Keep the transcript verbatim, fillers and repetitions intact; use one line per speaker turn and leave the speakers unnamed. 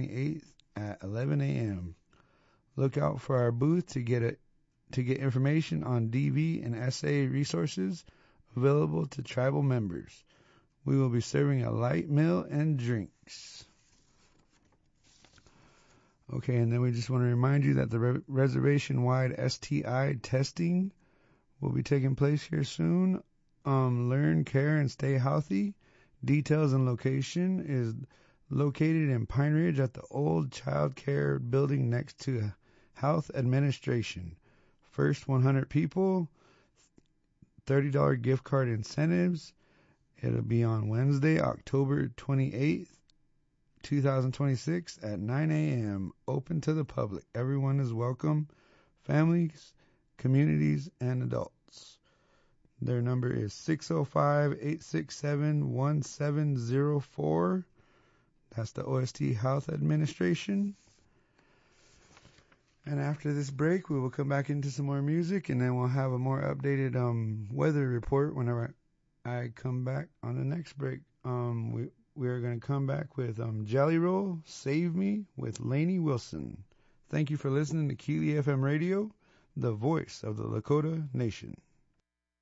twenty-eighth at eleven a.m. Look out for our booth to get a, to get information on D V and S A resources available to tribal members. We will be serving a light meal and drinks. Okay, and then we just want to remind you that the re- reservation-wide S T I testing will be taking place here soon. Um, learn, care, and stay healthy. Details and location is located in Pine Ridge at the old child care building next to Health Administration. First one hundred people, thirty dollars gift card incentives. It'll be on Wednesday, October twenty-eighth, twenty twenty-six at nine a.m. Open to the public. Everyone is welcome. Families, communities, and adults. Their number is six oh five, eight six seven, one seven oh four. That's the O S T Health Administration. And after this break, we will come back into some more music, and then we'll have a more updated um, weather report whenever I come back on the next break. Um, we we are going to come back with um, Jelly Roll, Save Me, with Lainey Wilson. Thank you for listening to Keeley F M Radio, the voice of the Lakota Nation.